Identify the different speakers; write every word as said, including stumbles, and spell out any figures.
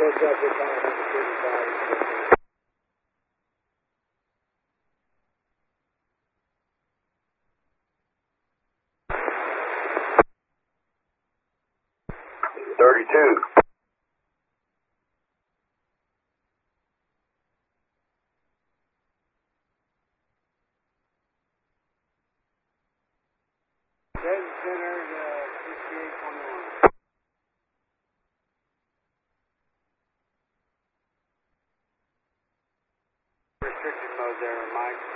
Speaker 1: What's up with five thirty-five?
Speaker 2: thirty-two.
Speaker 1: Dead center, uh, sixty-eight twenty-one. Restricted mode there, Mike.